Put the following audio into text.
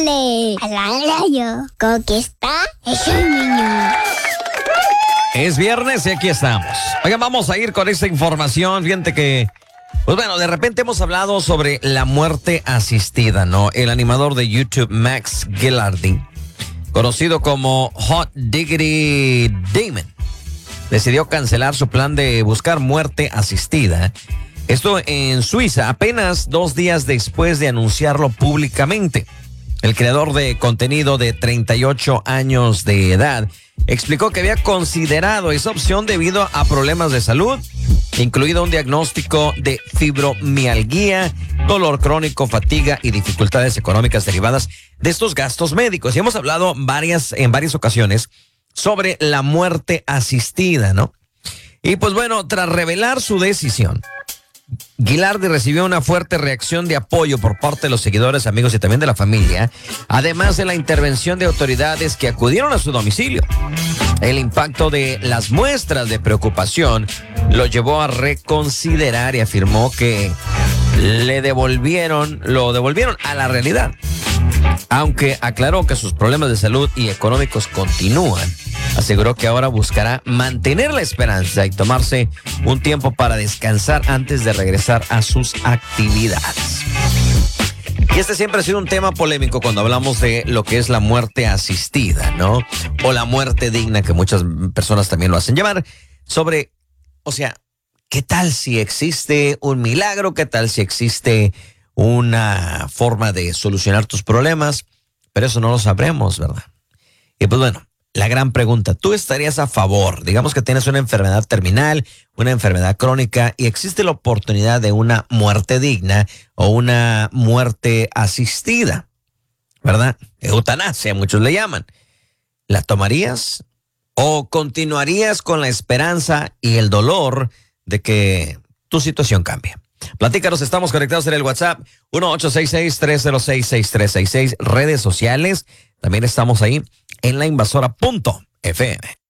Pregúntale a la radio con que está el niño. Es viernes y aquí estamos. Oigan, vamos a ir con esta información. Fíjate que, pues bueno, de repente hemos hablado sobre la muerte asistida, ¿no? El animador de YouTube, Max Gilardi, conocido como Hot Diggity Demon, decidió cancelar su plan de buscar muerte asistida. Esto en Suiza, apenas 2 días después de anunciarlo públicamente. El creador de contenido de 38 años de edad explicó que había considerado esa opción debido a problemas de salud, incluido un diagnóstico de fibromialgia, dolor crónico, fatiga y dificultades económicas derivadas de estos gastos médicos. Y hemos hablado en varias ocasiones sobre la muerte asistida, ¿no? Y pues bueno, tras revelar su decisión, Gilardi recibió una fuerte reacción de apoyo por parte de los seguidores, amigos y también de la familia, además de la intervención de autoridades que acudieron a su domicilio. El impacto de las muestras de preocupación lo llevó a reconsiderar y afirmó que lo devolvieron a la realidad. Aunque aclaró que sus problemas de salud y económicos continúan, aseguró que ahora buscará mantener la esperanza y tomarse un tiempo para descansar antes de regresar a sus actividades. Y este siempre ha sido un tema polémico cuando hablamos de lo que es la muerte asistida, ¿no? O la muerte digna, que muchas personas también lo hacen llamar, sobre, o sea, ¿qué tal si existe un milagro? ¿Qué tal si existe una forma de solucionar tus problemas? Pero eso no lo sabremos, ¿verdad? Y pues bueno, la gran pregunta, ¿tú estarías a favor? Digamos que tienes una enfermedad terminal, una enfermedad crónica y existe la oportunidad de una muerte digna o una muerte asistida, ¿verdad? Eutanasia, muchos le llaman. ¿La tomarías o continuarías con la esperanza y el dolor de que tu situación cambie? Platícanos, estamos conectados en el WhatsApp 1-866-306-6366, redes sociales, también estamos ahí en lainvasora.fm.